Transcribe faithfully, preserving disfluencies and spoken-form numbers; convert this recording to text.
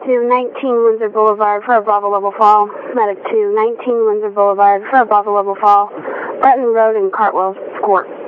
to nineteen Windsor Boulevard for a Bravo Level Fall. Medic to nineteen Windsor Boulevard for a Bravo Level Fall. Breton Road and Cartwell Court.